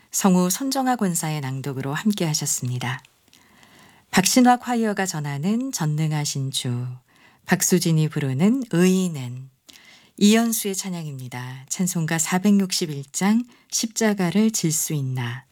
성우 손정아 권사의 낭독으로 함께 하셨습니다. 박신화 콰이어가 전하는 전능하신 주, 박수진이 부르는 의인은, 이연수의 찬양입니다. 찬송가 461장 십자가를 질 수 있나.